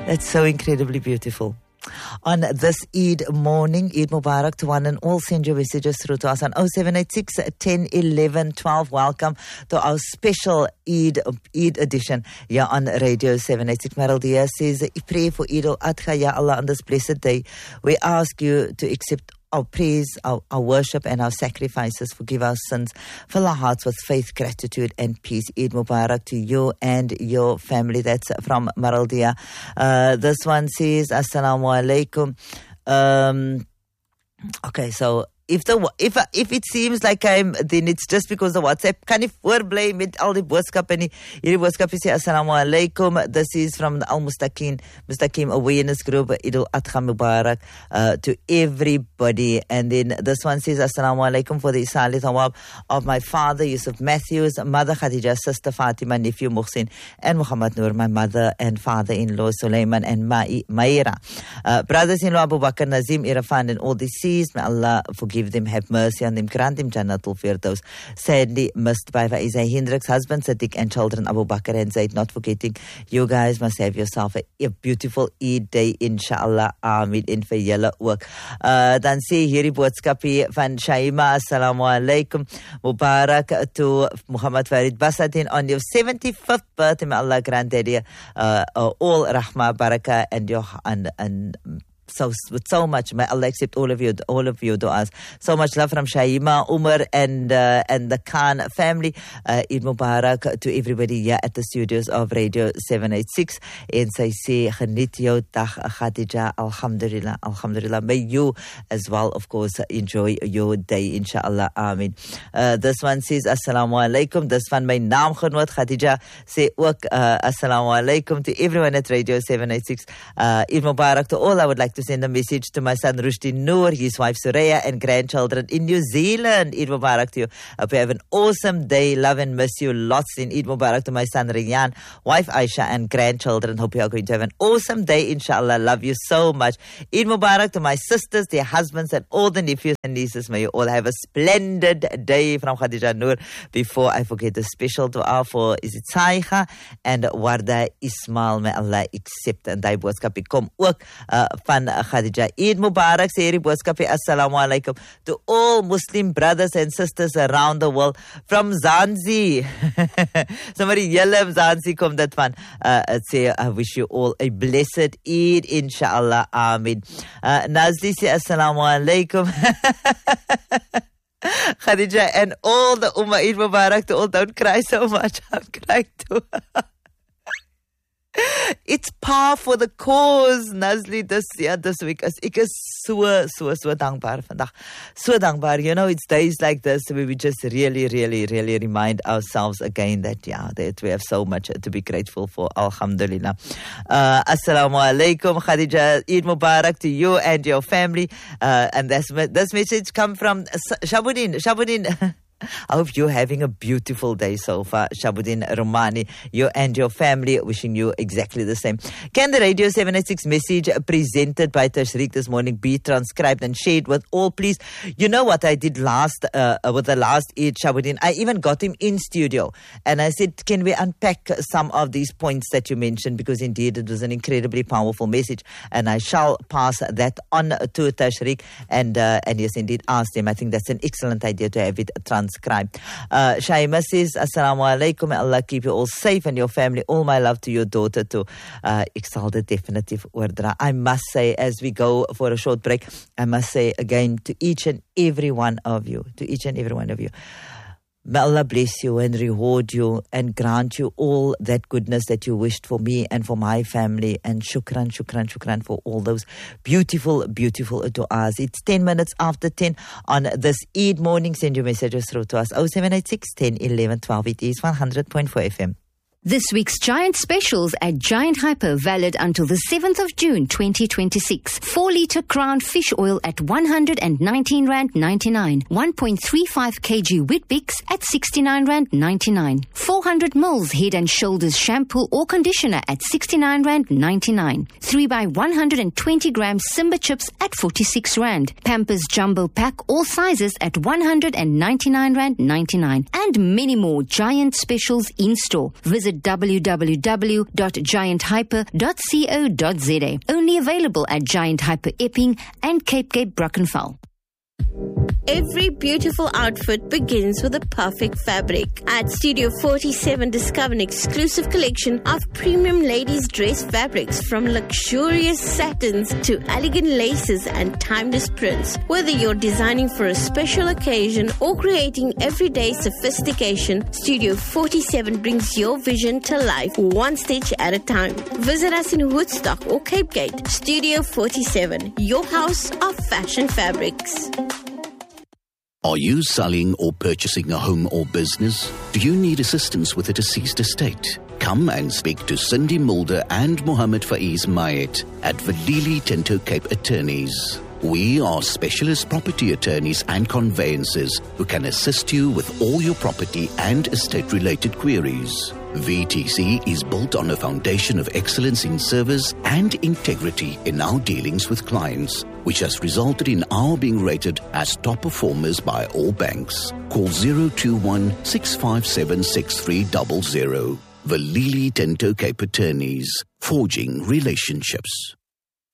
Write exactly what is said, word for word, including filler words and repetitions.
That's so incredibly beautiful. On this Eid morning, Eid Mubarak to one and all. Send your messages through to us on oh seven eight six, ten, eleven, twelve. Welcome to our special Eid Eid edition here on Radio seven eighty-six. Meryl Diaz says, I pray for Eid al-Adha, Ya Allah, on this blessed day. We ask you to accept our praise, our, our worship and our sacrifices. Forgive our sins. Fill our hearts with faith, gratitude and peace. Eid Mubarak to you and your family. That's from Maraldia. Uh, this one says, Assalamu alaikum. Um, okay, so if the if if it seems like I'm, then it's just because the WhatsApp kan nie voorbly met al die boodskappe nie. Hierdie boodskap sê Assalamu alaikum. This is from the Al Mustaqim Mustaqim Awareness Group. Eid al-Adha Mubarak uh, to everybody. And then this one says Assalamu alaikum for the Isali Thawab of my father Yusuf Matthews, mother Khadija, sister Fatima, nephew Muhsin, and Muhammad Noor, my mother and father-in-law Sulaiman and Mai Maira. Uh, brothers-in-law Abu Bakr, Nazim, Irfan, and all deceased. May Allah forgive them, have mercy on them, grant them Jannatul Firdaus. Sadly missed by Faiza Hendricks, husband Sadiq, and children Abu Bakr and Zaid. Not forgetting, you guys must have yourself a, a beautiful Eid day, inshallah. Amin. En vir julle ook. Uh, dan sê hierdie boodskap hier van Shaima, Assalamu alaikum. Mubarak to Muhammad Farid Basadin on your seventy-fifth birthday. May Allah grant that uh, uh, all rahmah, barakah, and your and and So with so much, may Allah accept all of you, all of you du'as. So much love from Shaima, Umar, and uh, and the Khan family. Uh, Eid Mubarak to everybody here at the studios of Radio seven eighty-six. En sy sê, geniet jou dag, Khadija. Alhamdulillah, Alhamdulillah. May you as well, of course, enjoy your day, inshallah. Amen. Uh, this one says, Assalamu alaikum. This one, my naamgenoot Khadija, say ook, uh, Assalamu alaikum to everyone at Radio seven eighty-six. Uh, Eid Mubarak to all. I would like to send a message to my son Rushdie Noor, his wife Suraya, and grandchildren in New Zealand. Eid Mubarak to you. Hope you have an awesome day. Love and miss you lots. In Eid Mubarak to my son Riyan, wife Aisha, and grandchildren. Hope you are going to have an awesome day, inshallah. Love you so much. Eid Mubarak to my sisters, their husbands, and all the nephews and nieces. May you all have a splendid day. From Khadija Noor. Before I forget, the special dua for is it Saiha and Warda Ismail. May Allah accept. And die boodskap kom ook uh, van Khadija. Eid Mubarak, sê hierdie boodskap, Assalamu alaikum to all Muslim brothers and sisters around the world from Zanzi. Somebody yell of Zanzi kom dat van. Uh, say, I wish you all a blessed Eid, inshallah. Amin. Uh, Nazli say, Assalamu alaikum. Khadija and all the Ummah, Eid Mubarak to all. Don't cry so much. I'm crying too. It's par for the cause, Nazli, this yeah, this week. As ek is so, so, so dankbaar vandag. So dankbaar. You know, it's days like this where we just really, really, really remind ourselves again that, yeah, that we have so much to be grateful for. Alhamdulillah. Uh, Assalamu alaikum, Khadija. Eid Mubarak to you and your family. Uh, and this, this message come from Shabuddin. Shabuddin. I hope you're having a beautiful day so far, Shabuddin Romani. You and your family, wishing you exactly the same. Can the Radio seven eighty-six message presented by Tashriq this morning be transcribed and shared with all, please? You know what I did last, uh, with the last Eid, Shabuddin? I even got him in studio. And I said, can we unpack some of these points that you mentioned? Because indeed, it was an incredibly powerful message. And I shall pass that on to Tashriq. And, uh, and yes, indeed, asked him. I think that's an excellent idea to have it transcribed. Uh, Shaima says, Assalamu alaikum, may Allah keep you all safe and your family. All my love to your daughter too. Uh, ek sal dit definitief oordra. I must say, as we go for a short break, I must say again to each and every one of you, to each and every one of you, may Allah bless you and reward you and grant you all that goodness that you wished for me and for my family. And shukran, shukran, shukran for all those beautiful, beautiful du'as. It's ten minutes after ten on this Eid morning. Send your messages through to us. oh seven eight six, ten, eleven, twelve. It is one hundred point four F M. This week's Giant specials at Giant Hyper, valid until the seventh of June twenty twenty-six. four litre Crown fish oil at one hundred nineteen rand ninety-nine. one point three five kilograms Weet-Bix at sixty-nine rand ninety-nine. four hundred milliliters Head and Shoulders shampoo or conditioner at sixty-nine rand ninety-nine. three by one hundred twenty grams Simba chips at forty-six rand. Pampers Jumbo Pack all sizes at one hundred ninety-nine rand ninety-nine. And many more Giant specials in store. Visit visit w w w dot giant hyper dot co dot z a. Only available at Giant Hyper Epping and Cape Gate Brackenfell. Every beautiful outfit begins with a perfect fabric. At Studio forty-seven, discover an exclusive collection of premium ladies' dress fabrics from luxurious satins to elegant laces and timeless prints. Whether you're designing for a special occasion or creating everyday sophistication, Studio forty-seven brings your vision to life one stitch at a time. Visit us in Woodstock or Cape Gate. Studio forty-seven, your house of fashion fabrics. Are you selling or purchasing a home or business? Do you need assistance with a deceased estate? Come and speak to Cindy Mulder and Mohammed Faiz Mayet at Valili Tinto Cape Attorneys. We are specialist property attorneys and conveyancers who can assist you with all your property and estate-related queries. V T C is built on a foundation of excellence in service and integrity in our dealings with clients, which has resulted in our being rated as top performers by all banks. Call zero two one, six five seven, six three zero zero. Valili Tinto Cape Attorneys, forging relationships.